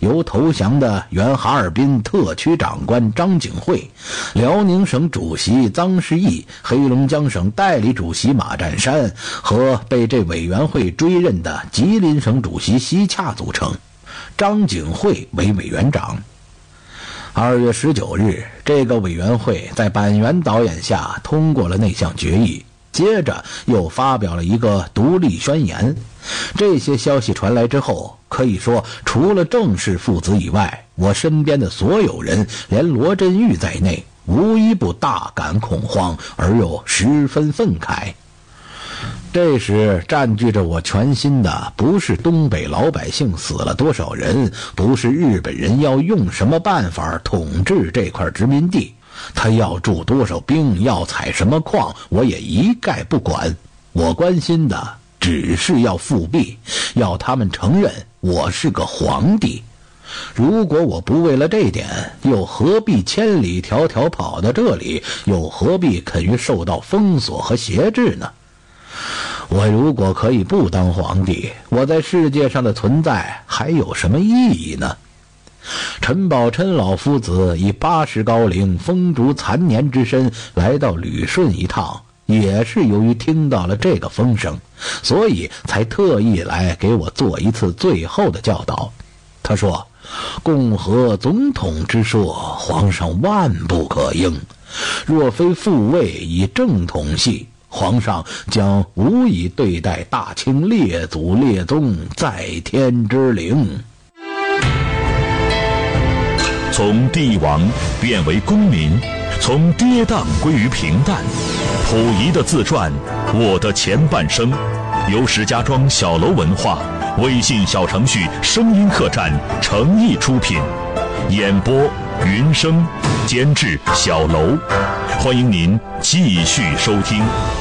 由投降的原哈尔滨特区长官张景惠、辽宁省主席臧世义、黑龙江省代理主席马占山和被这委员会追认的吉林省主席西洽组成，张景惠为委员长。2月19日，这个委员会在板垣导演下通过了那项决议，接着又发表了一个独立宣言。这些消息传来之后，可以说除了郑氏父子以外，我身边的所有人，连罗振玉在内，无一不大感恐慌而又十分愤慨。这时占据着我全心的，不是东北老百姓死了多少人，不是日本人要用什么办法统治这块殖民地，他要驻多少兵，要采什么矿，我也一概不管。我关心的只是要复辟，要他们承认我是个皇帝。如果我不为了这点，又何必千里迢迢跑到这里，又何必肯于受到封锁和挟制呢？我如果可以不当皇帝，我在世界上的存在还有什么意义呢？陈宝琛老夫子以80高龄风烛残年之身来到旅顺一趟，也是由于听到了这个风声，所以才特意来给我做一次最后的教导。他说，共和总统之说，皇上万不可应，若非复位以正统系，皇上将无以对待大清列祖列宗在天之灵。 从帝王变为公民，从跌宕归于平淡。溥仪的自传《我的前半生》，由石家庄小楼文化微信小程序声音客栈诚意出品，演播云生，监制小楼。欢迎您继续收听。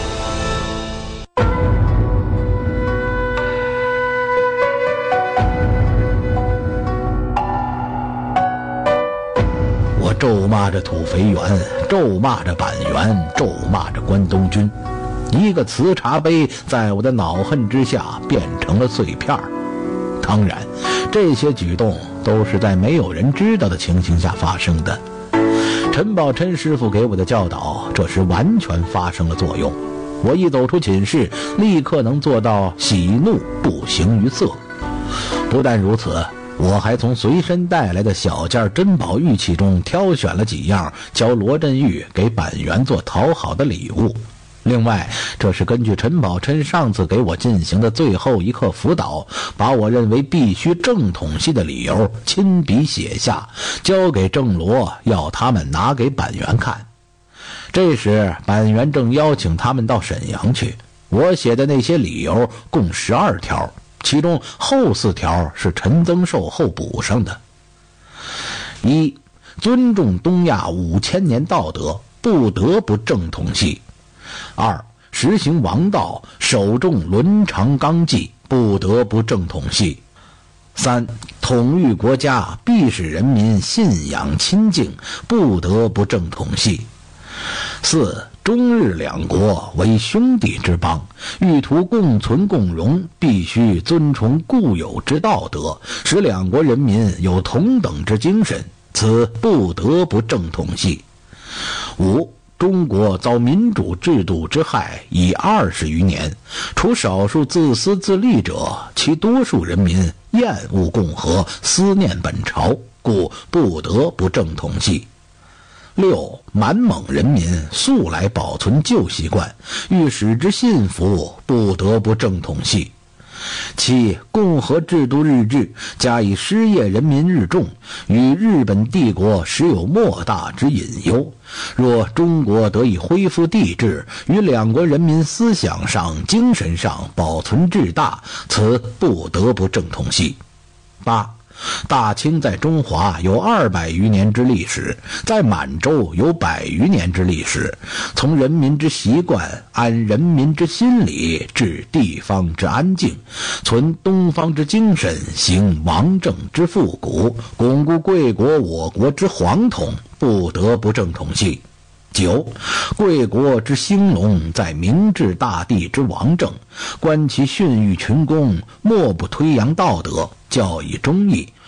咒骂着土肥原，咒骂着板垣，咒骂着关东军。一个瓷茶杯在我的恼恨之下变成了碎片。当然，这些举动都是在没有人知道的情形下发生的。陈宝琛师傅给我的教导，这时完全发生了作用。我一走出寝室，立刻能做到喜怒不形于色。不但如此，我还从随身带来的小件珍宝玉器中挑选了几样，教罗振玉给板垣做讨好的礼物。另外，这是根据陈宝琛上次给我进行的最后一课辅导，把我认为必须正统系的理由亲笔写下，交给郑罗，要他们拿给板垣看。这时板垣正邀请他们到沈阳去。我写的那些理由共12条，其中后4条是陈增寿后补上的。1. 尊重东亚5000年道德，不得不正统系。2. 实行王道，首重伦常纲纪，不得不正统系。3. 统御国家，必使人民信仰亲敬，不得不正统系。4. 中日两国为兄弟之邦，欲图共存共荣，必须尊崇固有之道德，使两国人民有同等之精神，此不得不正统系。5. 中国遭民主制度之害已20余年，除少数自私自利者，其多数人民厌恶共和，思念本朝，故不得不正统系。6. 满蒙人民素来保存旧习惯，欲使之信服，不得不正统系。7. 共和制度日至，加以失业人民日众，与日本帝国实有莫大之隐忧。若中国得以恢复帝制，与两国人民思想上、精神上保存至大，此不得不正统系。8. 大清在中华有200余年之历史，在满洲有100余年之历史，从人民之习惯，安人民之心理，治地方之安静，存东方之精神，行王政之复古，巩固贵国我国之皇统，不得不正统系。9. 贵国之兴隆，在明治大帝之王政，观其训育群公，莫不推扬道德，教以忠义，